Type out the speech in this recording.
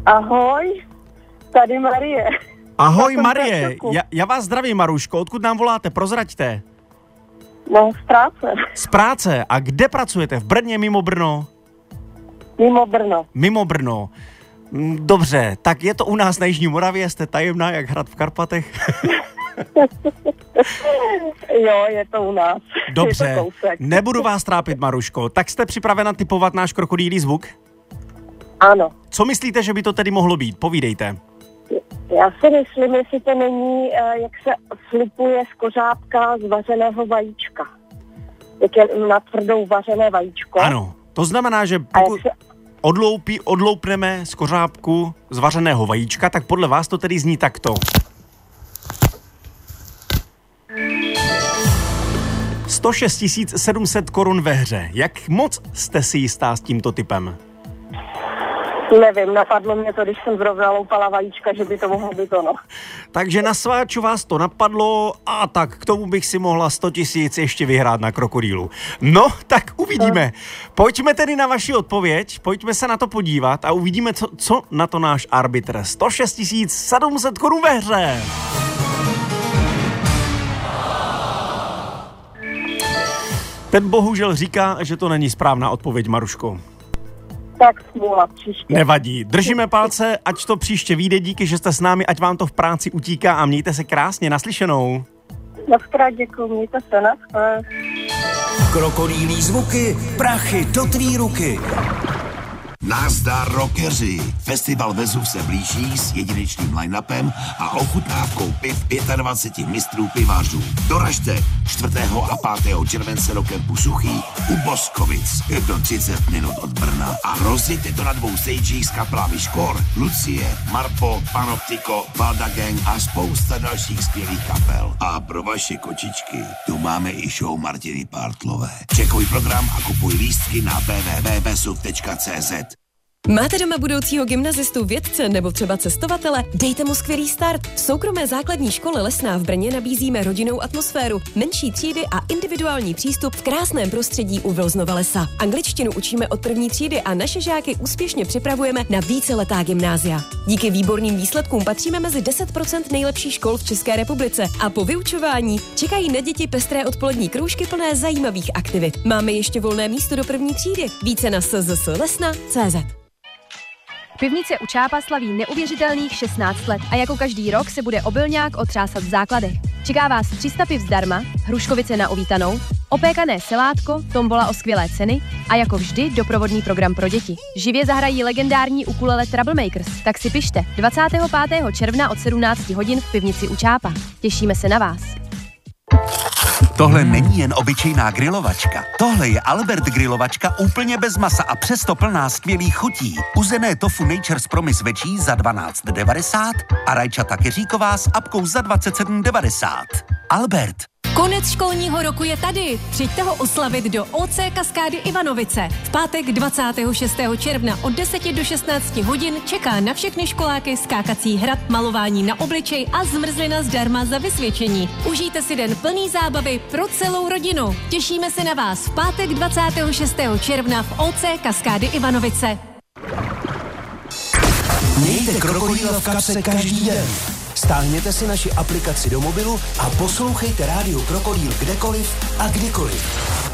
Ahoj, tady Marie. Ahoj Marie, já vás zdravím, Maruško, odkud nám voláte, prozraďte. No, z práce. Z práce, a kde pracujete, v Brně, mimo Brno? Mimo Brno. Mimo Brno. Dobře, tak je to u nás na Jižní Moravě, jste tajemná jak hrad v Karpatech? Jo, je to u nás. Dobře, nebudu vás trápit, Maruško, tak jste připravena tipovat náš krokodýlí zvuk? Ano. Co myslíte, že by to tedy mohlo být? Povídejte. Já si myslím, jestli to není, jak se slupuje z kořápka z vařeného vajíčka. Jak je na tvrdou vařené vajíčko. Ano, to znamená, že pokud odloupneme z kořápku z vařeného vajíčka, tak podle vás to tedy zní takto. 106 700 korun ve hře. Jak moc jste si jistá s tímto tipem? Nevím, napadlo mě to, když jsem zrovna loupala vajíčka, že by to mohlo být ono. Takže na sváču vás to napadlo a tak k tomu bych si mohla 100 000 ještě vyhrát na krokodýlu. No, tak uvidíme. Pojďme tedy na vaši odpověď, pojďme se na to podívat a uvidíme, co na to náš arbitr. 106 700 korun ve hře. Ten bohužel říká, že to není správná odpověď, Maruško. Tak smůla příště. Nevadí. Držíme palce, ať to příště vyjde, díky, že jste s námi, ať vám to v práci utíká a mějte se krásně, naslyšenou. Mockrát děkuju, mějte se, naschle. Krokodýlí zvuky, prachy do tvý ruky. Nazdar rockeři! Festival Vezuv se blíží s jedinečným line-upem a ochutnávkou piv 25 mistrů pivařů. Doražte 4. a 5. července do kempu Suchý u Boskovic. Je to 30 minut od Brna. A rozjeďte to na 2 stagech s kapelami Škor, Lucie, Marpo, Panoptiko, Valda Gang a spousta dalších skvělých kapel. A pro vaše kočičky tu máme i show Martiny Pártlové. Čekuj program a kupuj lístky na www.vezuv.cz. Máte doma budoucího gymnazistu, vědce nebo třeba cestovatele? Dejte mu skvělý start. V soukromé základní škole Lesná v Brně nabízíme rodinnou atmosféru, menší třídy a individuální přístup v krásném prostředí u Vilznova lesa. Angličtinu učíme od 1. třídy a naše žáky úspěšně připravujeme na víceletá gymnázia. Díky výborným výsledkům patříme mezi 10% nejlepších škol v České republice a po vyučování čekají na děti pestré odpolední kroužky plné zajímavých aktivit. Máme ještě volné místo do 1. třídy. Více na szs.lesna.cz. Pivnice u Čápa slaví neuvěřitelných 16 let a jako každý rok se bude obilňák otřásat v základech. Čeká vás 300 piv zdarma, hruškovice na uvítanou, opékané selátko, tombola o skvělé ceny a jako vždy doprovodný program pro děti. Živě zahrají legendární ukulele Troublemakers, tak si pište 25. června od 17 hodin v pivnici u Čápa. Těšíme se na vás. Tohle není jen obyčejná grilovačka. Tohle je Albert grilovačka úplně bez masa a přesto plná skvělých chutí. Uzené tofu Nature's Promise večí za 12,90 a rajčata keříková s apkou za 27,90. Albert. Konec školního roku je tady. Přijďte ho oslavit do OC Kaskády Ivanovice. V pátek 26. června od 10 do 16 hodin čeká na všechny školáky skákací hrad, malování na obličej a zmrzlina zdarma za vysvědčení. Užijte si den plný zábavy pro celou rodinu. Těšíme se na vás v pátek 26. června v OC Kaskády Ivanovice. Mějte krokodýla v kapse každý den. Stáhněte si naši aplikaci do mobilu a poslouchejte Rádio Krokodýl kdekoliv a kdykoliv.